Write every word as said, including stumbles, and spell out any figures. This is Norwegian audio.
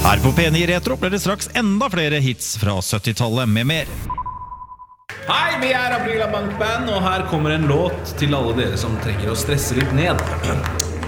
Her på P ni Retro blir det straks enda flere hits fra syttitallet med mer. Hei, vi er Aprila Bankband, og her kommer en låt til alle dere som trenger å stresse litt ned.